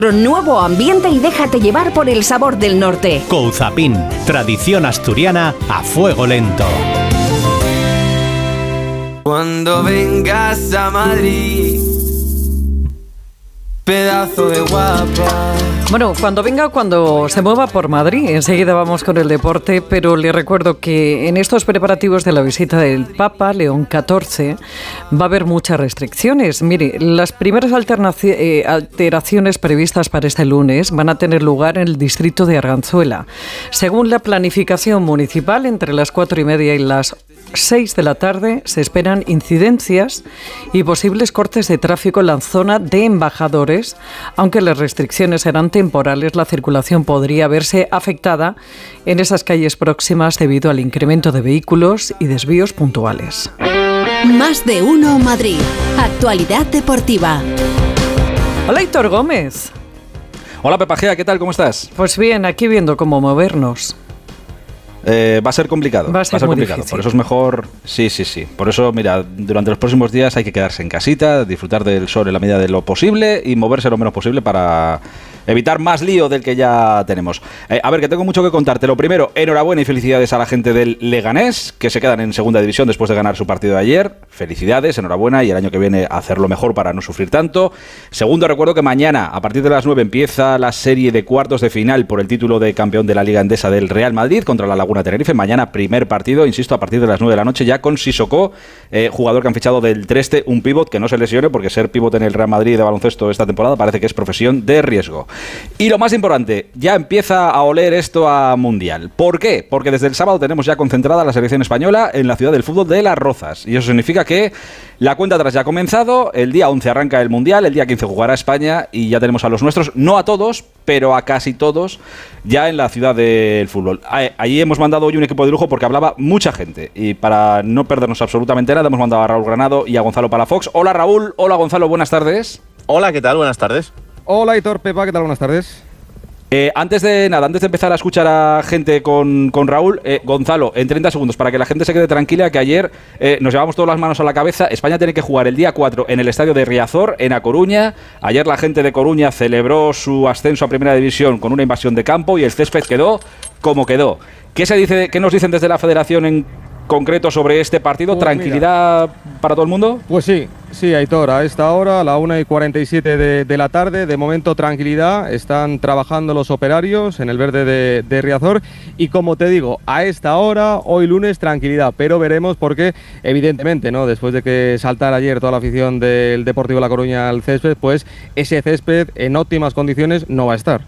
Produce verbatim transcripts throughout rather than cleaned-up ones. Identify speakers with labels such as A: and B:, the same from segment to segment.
A: Nuevo ambiente y déjate llevar por el sabor del norte.
B: Couzapin, tradición asturiana a fuego lento.
C: Cuando vengas a Madrid, pedazo de guapa.
D: Bueno, cuando venga, cuando se mueva por Madrid, enseguida vamos con el deporte, pero le recuerdo que en estos preparativos de la visita del Papa León catorce va a haber muchas restricciones. Mire, las primeras alternaci- eh, alteraciones previstas para este lunes van a tener lugar en el distrito de Arganzuela. Según la planificación municipal, entre las cuatro y media y las seis de la tarde se esperan incidencias y posibles cortes de tráfico en la zona de Embajadores. Aunque las restricciones serán temporales, la circulación podría verse afectada en esas calles próximas debido al incremento de vehículos y desvíos puntuales.
E: Más de uno Madrid. Actualidad deportiva.
D: Hola, Héctor Gómez.
F: Hola, Pepa Gea, ¿qué tal? ¿Cómo estás?
D: Pues bien, aquí viendo cómo movernos.
F: Eh, va a ser complicado.
D: Va a ser,
F: va a ser
D: muy
F: complicado.
D: difícil.
F: Por eso es mejor. Sí, sí, sí. Por eso, mira, durante los próximos días hay que quedarse en casita, disfrutar del sol en la medida de lo posible y moverse lo menos posible para evitar más lío del que ya tenemos. Eh, a ver, que tengo mucho que contarte. Lo primero, enhorabuena y felicidades a la gente del Leganés, que se quedan en segunda división después de ganar su partido de ayer. Felicidades, enhorabuena, y el año que viene hacerlo mejor para no sufrir tanto. Segundo, recuerdo que mañana, a partir de las nueve, empieza la serie de cuartos de final por el título de campeón de la Liga Endesa del Real Madrid contra la Laguna Tenerife. Mañana primer partido, insisto, a partir de las nueve de la noche, ya con Sissoko, eh, jugador que han fichado del Trieste, un pívot que no se lesione, porque ser pívot en el Real Madrid de baloncesto esta temporada parece que es profesión de riesgo. Y lo más importante, ya empieza a oler esto a Mundial. ¿Por qué? Porque desde el sábado tenemos ya concentrada la selección española en la ciudad del fútbol de Las Rozas. Y eso significa que la cuenta atrás ya ha comenzado, el día once arranca el Mundial, el día quince jugará España y ya tenemos a los nuestros, no a todos, pero a casi todos, ya en la ciudad del fútbol. Allí hemos mandado hoy un equipo de lujo porque hablaba mucha gente. Y para no perdernos absolutamente nada, hemos mandado a Raúl Granado y a Gonzalo Palafox. Hola, Raúl. Hola, Gonzalo. Buenas tardes.
G: Hola, ¿qué tal? Buenas tardes.
H: Hola, Hitor, Pepa, ¿qué tal? Buenas tardes.
F: Eh, antes de nada, antes de empezar a escuchar a gente con, con Raúl, eh, Gonzalo, en treinta segundos, para que la gente se quede tranquila, que ayer eh, nos llevamos todas las manos a la cabeza. España tiene que jugar el día cuatro en el estadio de Riazor, en A Coruña. Ayer la gente de Coruña celebró su ascenso a Primera División con una invasión de campo y el césped quedó como quedó. ¿Qué se dice, qué nos dicen desde la Federación en concreto sobre este partido? Pues ¿tranquilidad mira, para todo el mundo?
H: Pues sí, sí, Aitor, a esta hora, a la una y cuarenta y siete de, de la tarde, de momento tranquilidad, están trabajando los operarios en el verde de, de Riazor y como te digo, a esta hora, hoy lunes, tranquilidad, pero veremos porque evidentemente, ¿no? Después de que saltara ayer toda la afición del Deportivo La Coruña al césped, pues ese césped en óptimas condiciones no va a estar.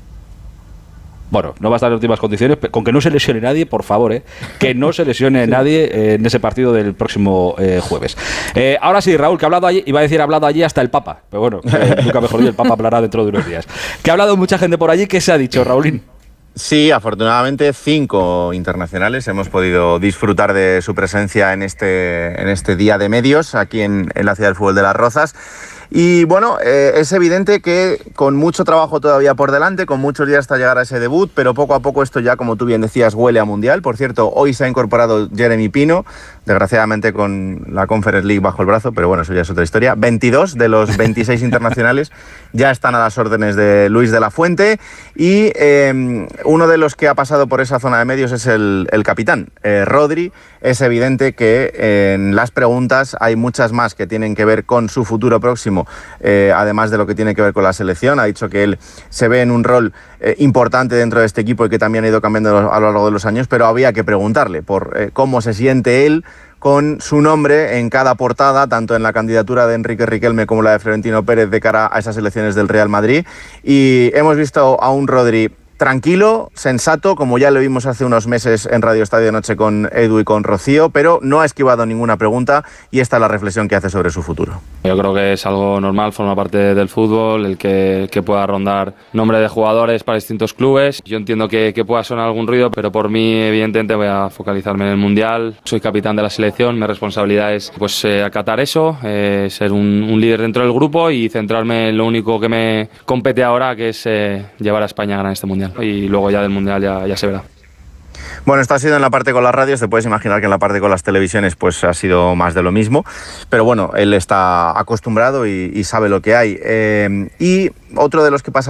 F: Bueno, no va a estar en últimas condiciones, con que no se lesione nadie, por favor, ¿eh? Que no se lesione sí. nadie eh, en ese partido del próximo eh, jueves. Eh, ahora sí, Raúl, que ha hablado allí, iba a decir ha hablado allí hasta el Papa, pero bueno, eh, nunca mejor dicho, el Papa hablará dentro de unos días. Que ha hablado mucha gente por allí, ¿qué se ha dicho, Raúlín?
G: Sí, afortunadamente cinco internacionales hemos podido disfrutar de su presencia en este, en este día de medios aquí en, en la ciudad del fútbol de Las Rozas. Y bueno, eh, es evidente que con mucho trabajo todavía por delante, con muchos días hasta llegar a ese debut, pero poco a poco esto ya, como tú bien decías, huele a Mundial. Por cierto, hoy se ha incorporado Jeremy Pino, desgraciadamente con la Conference League bajo el brazo, pero bueno, eso ya es otra historia. veintidós de los veintiséis internacionales ya están a las órdenes de Luis de la Fuente y eh, uno de los que ha pasado por esa zona de medios es el, el capitán, eh, Rodri. Es evidente que eh, en las preguntas hay muchas más que tienen que ver con su futuro próximo, eh, además de lo que tiene que ver con la selección. Ha dicho que él se ve en un rol eh, importante dentro de este equipo y que también ha ido cambiando a lo largo de los años, pero había que preguntarle por eh, cómo se siente él con su nombre en cada portada, tanto en la candidatura de Enrique Riquelme como la de Florentino Pérez de cara a esas elecciones del Real Madrid. Y hemos visto a un Rodri tranquilo, sensato, como ya lo vimos hace unos meses en Radio Estadio de Noche con Edu y con Rocío, pero no ha esquivado ninguna pregunta y esta es la reflexión que hace sobre su futuro.
I: Yo creo que es algo normal, forma parte del fútbol, el que, que pueda rondar nombre de jugadores para distintos clubes. Yo entiendo que, que pueda sonar algún ruido, pero por mí evidentemente voy a focalizarme en el Mundial. Soy capitán de la selección, mi responsabilidad es pues, eh, acatar eso, eh, ser un, un líder dentro del grupo y centrarme en lo único que me compete ahora, que es eh, llevar a España a ganar este Mundial. Y luego ya del Mundial ya, ya se verá.
G: Bueno, esto ha sido en la parte con las radios, te puedes imaginar que en la parte con las televisiones pues ha sido más de lo mismo, pero bueno, él está acostumbrado y, y sabe lo que hay. Eh, y otro de los que pasa